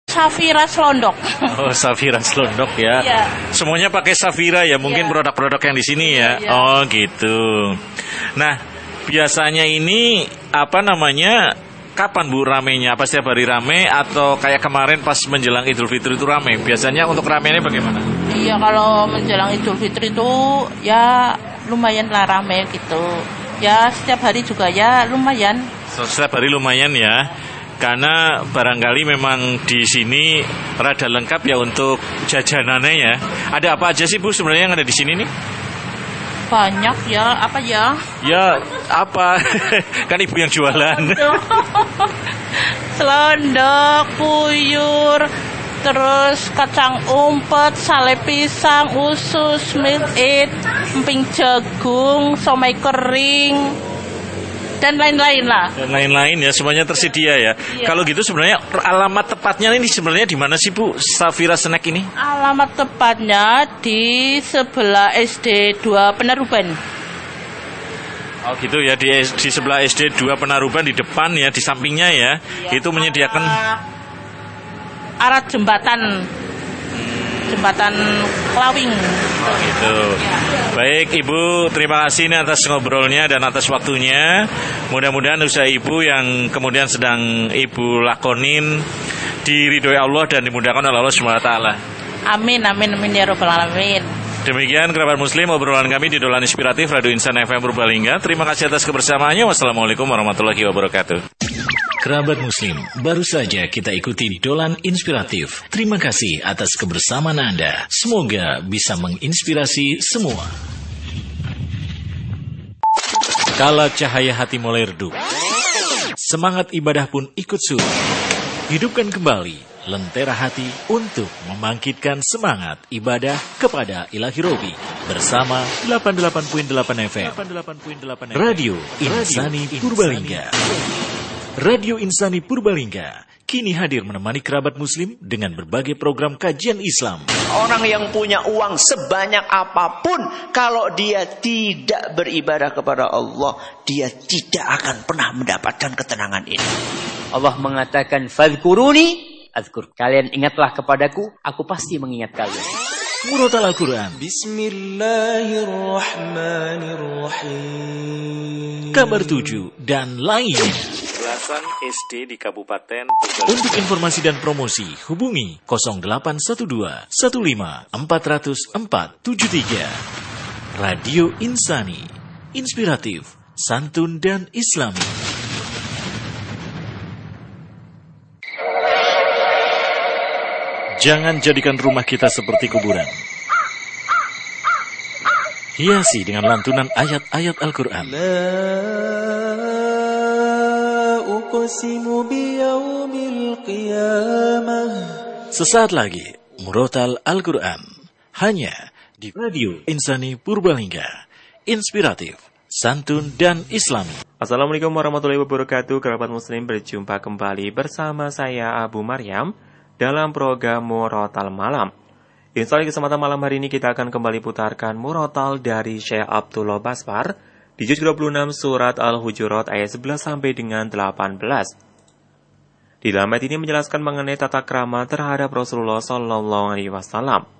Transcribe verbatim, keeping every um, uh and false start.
Safira Selondok. Oh, Safira Selondok ya. Iya. Semuanya pakai Safira ya, mungkin Iya. produk-produk yang di sini ya. Iya, iya. Oh, gitu. Nah, biasanya ini apa namanya? Kapan Bu ramenya? Apa setiap hari rame atau kayak kemarin pas menjelang Idul Fitri itu rame? Biasanya untuk ramenya bagaimana? Iya, kalau menjelang Idul Fitri itu ya lumayan lah rame gitu. Ya setiap hari juga ya lumayan. Setiap hari lumayan ya. Karena barangkali memang di sini rada lengkap ya untuk jajanannya ya. Ada apa aja sih Bu sebenarnya yang ada di sini nih? Banyak ya, apa ya? Ya apa? Kan Ibu yang jualan. Selondok, puyur, terus kacang umpet, sale pisang, usus, milk it, emping jagung, somai kering, dan lain-lain lah. Dan lain-lain ya, semuanya tersedia ya. Iya. Kalau gitu sebenarnya alamat tepatnya ini sebenarnya di mana sih Bu Safira Snack ini? Alamat tepatnya di sebelah S D dua Penaruban. Oh gitu ya, di, di sebelah S D dua Penaruban di depan ya, di sampingnya ya. Iya, Itu menyediakan arah jembatan jembatan Kelawing. Oh gitu. Baik Ibu, terima kasih nih atas ngobrolnya dan atas waktunya. Mudah-mudahan usaha Ibu yang kemudian sedang Ibu lakonin diridhoi Allah dan dimudahkan oleh Allah subhanahu wa taala. Amin, amin, amin ya rabbal alamin. Demikian kerabat muslim obrolan kami di Dolan Inspiratif Radio Insan F M Purbalingga. Terima kasih atas kebersamaannya. Wassalamualaikum warahmatullahi wabarakatuh. Kerabat muslim, baru saja kita ikuti Dolan Inspiratif. Terima kasih atas kebersamaan Anda. Semoga bisa menginspirasi semua. Kala cahaya hati mulai redup, semangat ibadah pun ikut surut. Hidupkan kembali lentera hati untuk membangkitkan semangat ibadah kepada Ilahi Robi bersama delapan puluh delapan koma delapan F M Radio Insani Purbalingga. Radio Insani Purbalingga kini hadir menemani kerabat muslim dengan berbagai program kajian Islam. Orang yang punya uang sebanyak apapun, kalau dia tidak beribadah kepada Allah, dia tidak akan pernah mendapatkan ketenangan ini. Allah mengatakan, "Fadhkuruni azkur." Kalian ingatlah kepadaku, aku pasti mengingat kalian. Murotal Al-Quran, Bismillahirrahmanirrahim, Kabar tujuh, dan lain. Belasan S D di Kabupaten Purbalingga. Untuk informasi dan promosi, hubungi nol delapan satu dua satu lima empat nol nol empat tujuh tiga. Radio Insani, inspiratif, santun dan islami. Jangan jadikan rumah kita seperti kuburan. Hiasi dengan lantunan ayat-ayat Al-Quran. La uqsimu biyaumil qiyamah. Sesaat lagi, Murotal Al-Quran. Hanya di Radio Insani Purbalingga. Inspiratif, santun dan islami. Assalamualaikum warahmatullahi wabarakatuh. Kerabat muslim, berjumpa kembali bersama saya Abu Maryam dalam program Murotal Malam. Insya Allah kesempatan malam hari ini kita akan kembali putarkan Murotal dari Syekh Abdullah Basfar di juz dua puluh enam surat Al-Hujurat ayat sebelas sampai dengan delapan belas. Di dalam ayat ini menjelaskan mengenai tata krama terhadap Rasulullah Sallallahu Alaihi Wasallam.